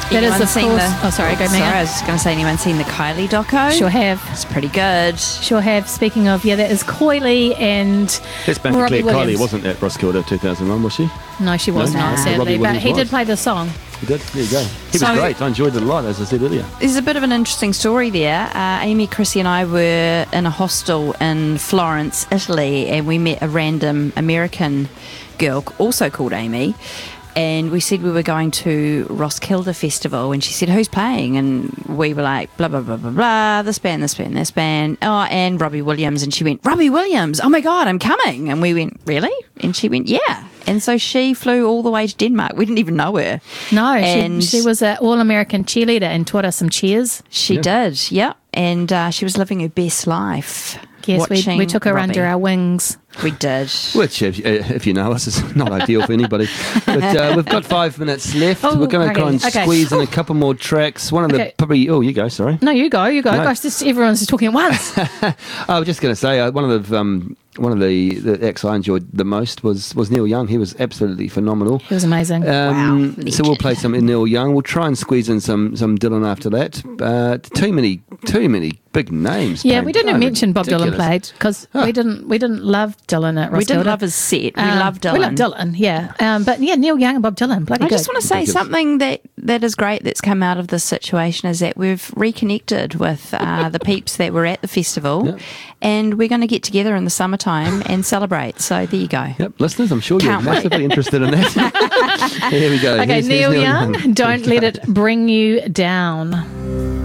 That is, of seen course. the- Sorry, go, Sorry, I Megan. was just going to say, anyone seen the Kylie doco? Sure have. It's pretty good. Sure have. Speaking of, that is Coily and Let's make it Robbie clear, Kylie Williams. wasn't at Roskilde 2001, was she? No, she was No? not, Robbie sadly. But Williams he did was. play the song. He did. There you go. He So- was great. I enjoyed it a lot, as I said earlier. There's a bit of an interesting story there. Amy, Chrissy and I were in a hostel in Florence, Italy, and we met a random American girl also called Amy. And we said we were going to Roskilde Festival, and she said, who's playing? And we were like, blah, blah, blah, blah, blah, this band, this band, this band. Oh, and Robbie Williams. And she went, Robbie Williams, oh my God, I'm coming. And we went, really? And she went, yeah. And so she flew all the way to Denmark. We didn't even know her. No, And- she was an all-American cheerleader and taught us some cheers. She did, yeah. And she was living her best life. Yes, we watching took her Robbie. under our wings. We did. Which, if you know us, is not ideal for anybody. But we've got 5 minutes left. Oh, We're going to try and okay. squeeze in a couple more tracks. One of the Okay. probably... Oh, you go, sorry. No, you go. No. Gosh, everyone's just talking at once. I was just going to say, one of the acts I enjoyed the most was Neil Young. He was absolutely phenomenal. It was amazing. Wow, So we'll play some Neil Young. We'll try and squeeze in some Dylan after that. Too many big names. Yeah, played. we didn't Oh, mention Bob Dylan ridiculous. played because we didn't love Dylan at Roskilde. We didn't love his set. We loved Dylan. We love Dylan, yeah. But yeah, Neil Young and Bob Dylan, bloody I good. just want to say Ridiculous. something that is great that's come out of this situation is that we've reconnected with the peeps that were at the festival, Yep. and we're going to get together in the summertime and celebrate. So there you go. Yep, listeners, I'm sure you're Can't wait. massively interested in that. Here we go. Okay, Here's Neil Young, Don't Let It Bring You Down.